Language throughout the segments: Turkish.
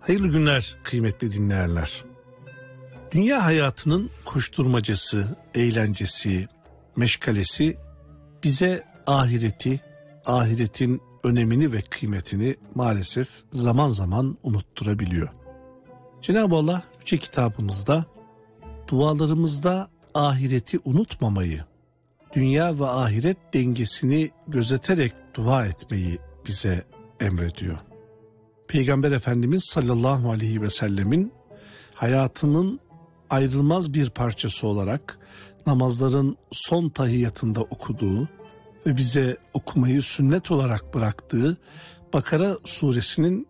Hayırlı günler kıymetli dinleyenler. Dünya hayatının koşturmacası, eğlencesi, meşgalesi bize ahireti, ahiretin önemini ve kıymetini maalesef zaman zaman unutturabiliyor. Cenab-ı Allah Yüce Kitabımızda dualarımızda ahireti unutmamayı, dünya ve ahiret dengesini gözeterek dua etmeyi bize emrediyor. Peygamber Efendimiz sallallahu aleyhi ve sellemin hayatının ayrılmaz bir parçası olarak namazların son tahiyyatında okuduğu ve bize okumayı sünnet olarak bıraktığı Bakara suresinin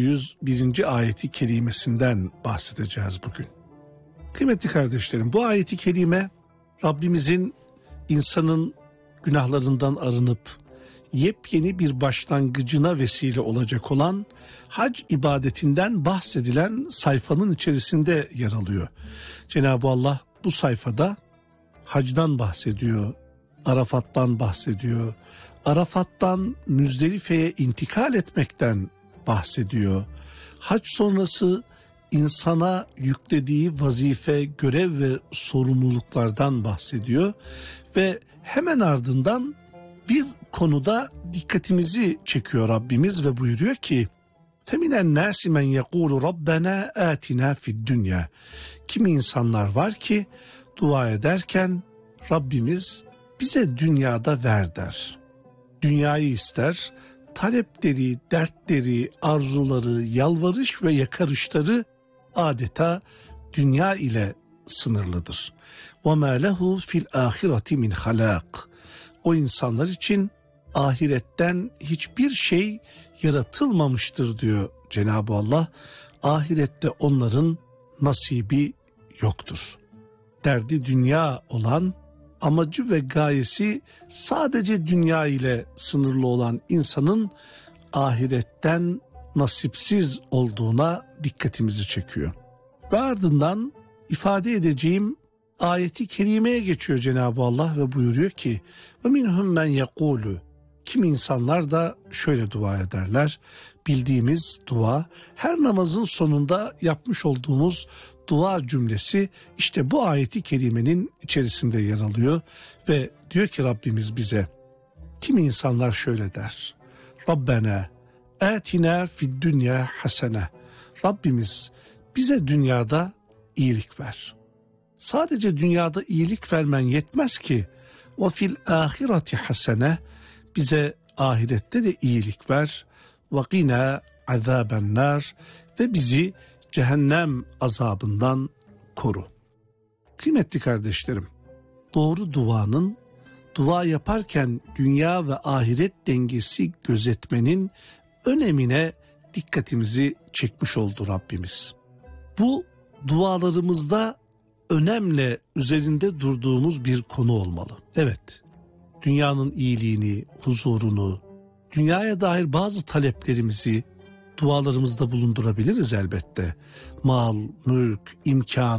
201. ayeti kerimesinden bahsedeceğiz bugün. Kıymetli kardeşlerim, bu ayeti kerime Rabbimizin insanın günahlarından arınıp yepyeni bir başlangıcına vesile olacak olan hac ibadetinden bahsedilen sayfanın içerisinde yer alıyor. Cenab-ı Allah bu sayfada hacdan bahsediyor, Arafat'tan bahsediyor, Arafat'tan Müzdelife'ye intikal etmekten bahsediyor. Hac sonrası insana yüklediği vazife, görev ve sorumluluklardan bahsediyor ve hemen ardından bir konuda dikkatimizi çekiyor Rabbimiz ve buyuruyor ki فَمِنَ النَّاسِ مَنْ يَقُولُ رَبَّنَا آتِنَا فِي الدُّنْيَا. Kimi insanlar var ki dua ederken Rabbimiz bize dünyada ver der. Dünyayı ister, talepleri, dertleri, arzuları, yalvarış ve yakarışları adeta dünya ile sınırlıdır. وَمَا لَهُ فِي الْآخِرَةِ مِنْ خَلَاقٍ. O insanlar için ahiretten hiçbir şey yaratılmamıştır diyor Cenab-ı Allah. Ahirette onların nasibi yoktur. Derdi dünya olan, amacı ve gayesi sadece dünya ile sınırlı olan insanın ahiretten nasipsiz olduğuna dikkatimizi çekiyor. Ve ardından ifade edeceğim ayeti kerimeye geçiyor Cenab-ı Allah ve buyuruyor ki وَمِنْهُمْ مَنْ يَقُولُ. Kimi insanlar da şöyle dua ederler. Bildiğimiz dua, her namazın sonunda yapmış olduğumuz dua cümlesi işte bu ayeti kerimenin içerisinde yer alıyor ve diyor ki Rabbimiz bize, kimi insanlar şöyle der. Rabbena atina fid dünya hasene. Rabbimiz bize dünyada iyilik ver. Sadece dünyada iyilik vermen yetmez ki. Ve fil ahireti hasene. Bize ahirette de iyilik ver. Ve qina azaben nar. Ve bizi cehennem azabından koru. Kıymetli kardeşlerim, doğru duanın, dua yaparken dünya ve ahiret dengesi gözetmenin önemine dikkatimizi çekmiş oldu Rabbimiz. Bu dualarımızda önemli üzerinde durduğumuz bir konu olmalı. Evet, dünyanın iyiliğini, huzurunu, dünyaya dair bazı taleplerimizi dualarımızda bulundurabiliriz elbette. Mal, mülk, imkan,